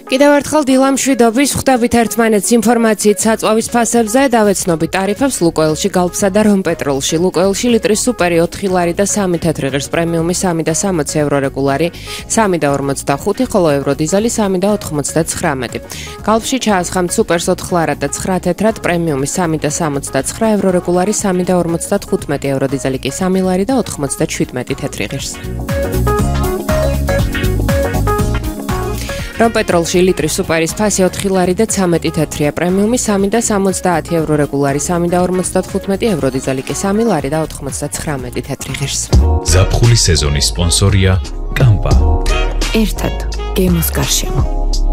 კიდევ ერთხელ დილამშვიდობის, ხვდებით ერთმანეთს ინფორმაციით საწვავის ფასებზე, დავეცნობით ტარიფებს ლუკოილში, გალფსა და რომპეტროლში. ლუკოილში ლიტრის სუპერი 4 ლარი და 3 თეთრი ღირს, პრემიუმი 3 და 60 евро რეგულარი, 3 და 45, ხოლო ევროდიზელი 3 და 99. გალფში ჩაასხამთ სუპერს 4 ლარად და 9 თეთრად, პრემიუმი 3 და 69 евро რეგულარი, 3 და 55, ევროდიზელი კი 3 ლარი და 97 თეთრი ღირს. რომპეტროლში ლიტრის სუპერის ფასი 4 ლარი და 13 თეთრია, პრემიუმი 3 და 70 евро რეგულარი, 3 და 55, ევროდიზელი კი 3 ლარი და 99 თეთრი ღირს. ზაფხულის სეზონის სპონსორია კამპა. ერთად გემოს გარშემო.